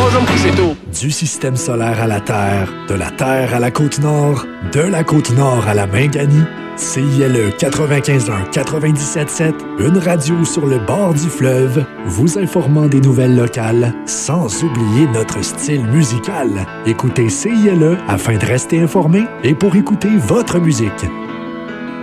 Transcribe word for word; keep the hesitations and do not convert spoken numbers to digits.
Moi, je vais me coucher tôt. Du système solaire à la Terre, de la Terre à la Côte-Nord, de la Côte-Nord à la Minganie, C I L E quatre-vingt-quinze un quatre-vingt-dix-sept sept, une radio sur le bord du fleuve, vous informant des nouvelles locales, sans oublier notre style musical. Écoutez C I L E afin de rester informé et pour écouter votre musique.